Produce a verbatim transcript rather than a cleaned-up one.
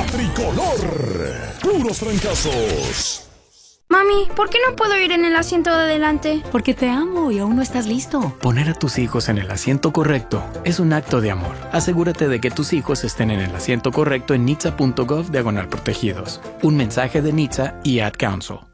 tricolor. Puros trancazos. Mami, ¿por qué no puedo ir en el asiento de adelante? Porque te amo y aún no estás listo. Poner a tus hijos en el asiento correcto es un acto de amor. Asegúrate de que tus hijos estén en el asiento correcto en nitsa punto gov diagonal protegidos. Un mensaje de Nitsa y Ad Council.